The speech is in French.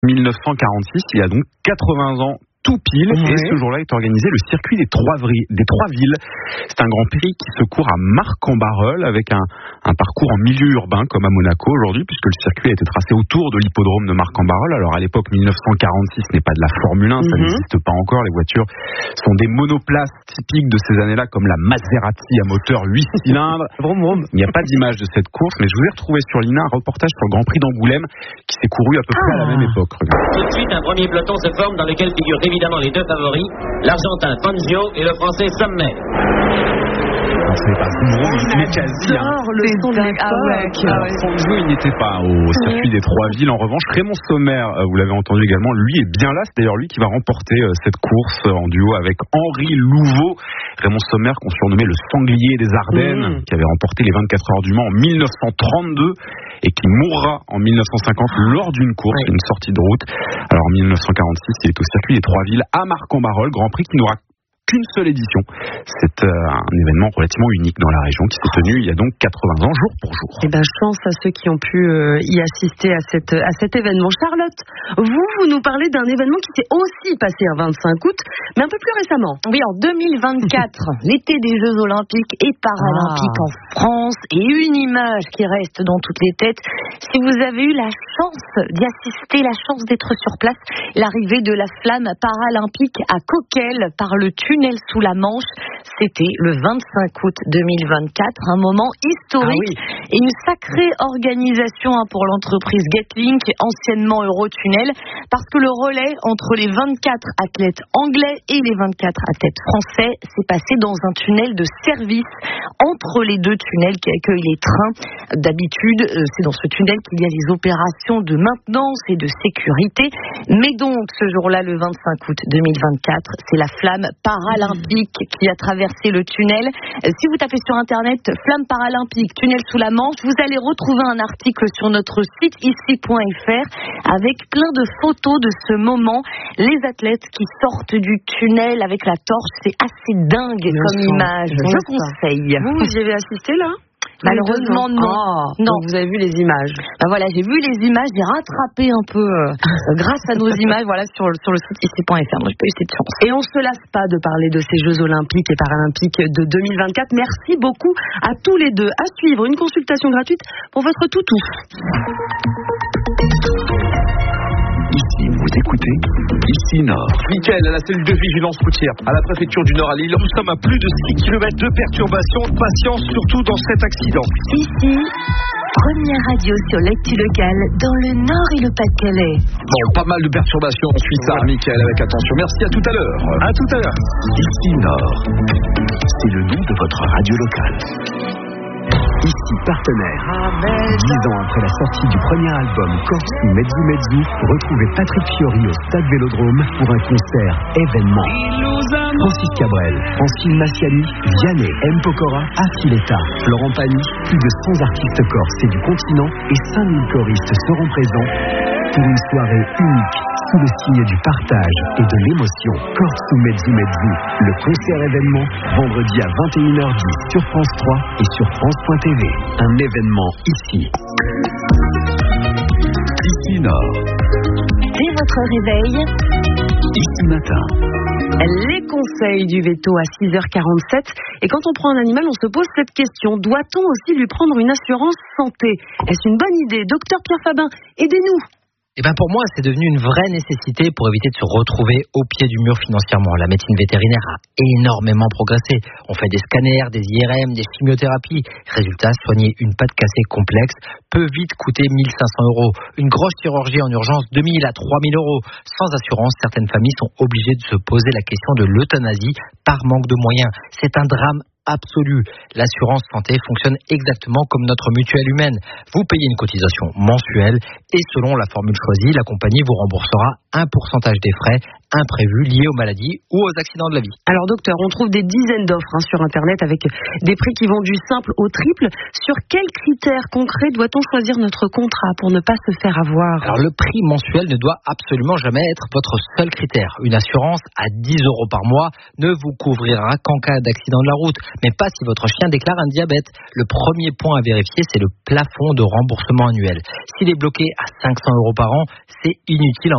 1946, il y a donc 80 ans tout pile, et ce jour-là est organisé le circuit des trois villes. C'est un grand prix qui se court à Marcq-en-Barœul avec un parcours en milieu urbain comme à Monaco aujourd'hui, puisque le circuit a été tracé autour de l'hippodrome de Marcq-en-Barœul. Alors à l'époque 1946 n'est pas de la Formule 1, ça n'existe pas encore, les voitures sont des monoplaces typiques de ces années-là comme la Maserati à moteur 8 cylindres. Il n'y a pas d'image de cette course, mais je vous ai retrouvé sur l'INA un reportage sur le Grand Prix d'Angoulême qui s'est couru à peu près à la même époque. Tout de suite, un premier peloton se forme dans lequel figurent évidemment les deux favoris, l'Argentin Fangio et le Français Sommet. C'est pas mais quasi. Le son de Fangio, il n'était pas au circuit des trois villes. En revanche, Raymond Sommer, vous l'avez entendu également, lui est bien là. C'est d'ailleurs lui qui va remporter cette course en duo avec Henri Louveau. Raymond Sommer, qu'on surnommait le sanglier des Ardennes, qui avait remporté les 24 heures du Mans en 1932 et qui mourra en 1950 lors d'une course, une sortie de route. Alors en 1946, il est au circuit des trois villes à Marcq-en-Barœul, Grand Prix qui n'aura qu'une seule édition. C'est un événement relativement unique dans la région qui s'est tenu il y a donc 80 ans, jour pour jour. Eh bien, chance à ceux qui ont pu y assister à cet événement. Charlotte, vous nous parlez d'un événement qui s'est aussi passé un 25 août, mais un peu plus récemment. Oui, en 2024, l'été des Jeux Olympiques et Paralympiques en France, et une image qui reste dans toutes les têtes. Si vous avez eu la chance d'y assister, la chance d'être sur place, l'arrivée de la flamme paralympique à Coquelles par le tunnel sous la Manche, c'était le 25 août 2024, un moment historique et une sacrée organisation pour l'entreprise Getlink, anciennement Eurotunnel, parce que le relais entre les 24 athlètes anglais et les 24 athlètes français s'est passé dans un tunnel de service entre les deux tunnels qui accueillent les trains. D'habitude, c'est dans ce tunnel qu'il y a les opérations de maintenance et de sécurité, mais donc ce jour-là, le 25 août 2024, c'est la flamme paralympique qui a traversé le tunnel. Si vous tapez sur internet flamme paralympique, tunnel sous la Manche, vous allez retrouver un article sur notre site ici.fr avec plein de photos de ce moment. Les athlètes qui sortent du tunnel avec la torche, c'est assez dingue comme image. Je conseille. Vous y avez assisté là ? Malheureusement, non. Non. Vous avez vu les images. Voilà, j'ai vu les images, j'ai rattrapé un peu grâce à nos images, voilà, sur le site ici.fr. Moi, j'ai pas eu cette chance. Et on se lasse pas de parler de ces Jeux Olympiques et Paralympiques de 2024. Merci beaucoup à tous les deux. À suivre, une consultation gratuite pour votre toutou. Ici, vous écoutez Ici Nord. Mickaël, à la cellule de vigilance routière, à la préfecture du Nord à Lille. Nous sommes à plus de 6 km de perturbation. Patience surtout dans cet accident. Ici, première radio sur l'actu locale dans le Nord et le Pas-de-Calais. Bon, pas mal de perturbations. On suit ça, Mickaël, avec attention. Merci, à tout à l'heure. À tout à l'heure. Ici Nord. C'est le nom de votre radio locale. Ici partenaire. 10 ans après la sortie du premier album Corsu Mezzu Mezzu, retrouvez Patrick Fiori au Stade Vélodrome pour un concert événement. Francis Cabrel, Francine Massiani, Vianney, M. Pokora, Affiletta, Florent Pagny, plus de 100 artistes corses et du continent et 5000 choristes seront présents pour une soirée unique sous le signe du partage et de l'émotion. Corsu Mezzu Mezzu, le concert événement, vendredi à 21h10 sur France 3 et sur France.tv. Un événement ici. Ici Nord. Dès votre réveil, Ici Matin. Les conseils du veto à 6h47. Et quand on prend un animal, on se pose cette question. Doit-on aussi lui prendre une assurance santé ? Est-ce une bonne idée ? Docteur Pierre Fabin, aidez-nous. Pour moi, c'est devenu une vraie nécessité pour éviter de se retrouver au pied du mur financièrement. La médecine vétérinaire a énormément progressé. On fait des scanners, des IRM, des chimiothérapies. Résultat, soigner une patte cassée complexe peut vite coûter 1 500 €. Une grosse chirurgie en urgence, 2 000 à 3 000 €. Sans assurance, certaines familles sont obligées de se poser la question de l'euthanasie par manque de moyens. C'est un drame absolu. L'assurance santé fonctionne exactement comme notre mutuelle humaine. Vous payez une cotisation mensuelle et selon la formule choisie, la compagnie vous remboursera un pourcentage des frais imprévus liés aux maladies ou aux accidents de la vie. Alors docteur, on trouve des dizaines d'offres sur Internet avec des prix qui vont du simple au triple. Sur quels critères concrets doit-on choisir notre contrat pour ne pas se faire avoir? Alors le prix mensuel ne doit absolument jamais être votre seul critère. Une assurance à 10 € par mois ne vous couvrira qu'en cas d'accident de la route, mais pas si votre chien déclare un diabète. Le premier point à vérifier, c'est le plafond de remboursement annuel. S'il est bloqué à 500 € par an, c'est inutile